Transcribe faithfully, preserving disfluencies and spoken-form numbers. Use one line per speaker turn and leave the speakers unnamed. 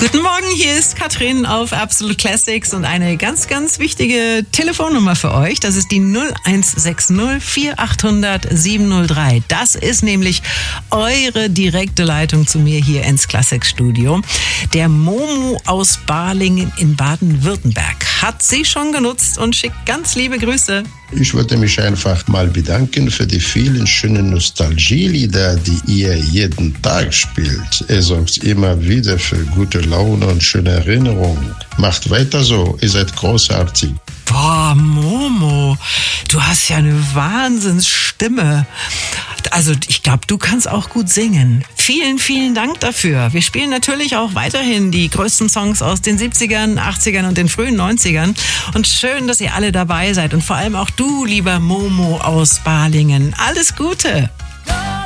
Guten Morgen, hier ist Katrin auf Absolute Classics und eine ganz, ganz wichtige Telefonnummer für euch. Das ist die null eins sechs null vier acht null null sieben null drei. Das ist nämlich eure direkte Leitung zu mir hier ins Classics Studio. Der Momo aus Balingen in Baden-Württemberg hat sie schon genutzt und schickt ganz liebe Grüße.
Ich wollte mich einfach mal bedanken für die vielen schönen Nostalgielieder, die ihr jeden Tag spielt. Ihr sorgt immer wieder für gute Laune und schöne Erinnerungen. Macht weiter so, ihr seid großartig.
Boah, Momo, du hast ja eine Wahnsinnsstimme. Also ich glaube, du kannst auch gut singen. Vielen, vielen Dank dafür. Wir spielen natürlich auch weiterhin die größten Songs aus den siebzigern, achtzigern und den frühen neunzigern. Und schön, dass ihr alle dabei seid. Und vor allem auch du, lieber Momo aus Balingen. Alles Gute!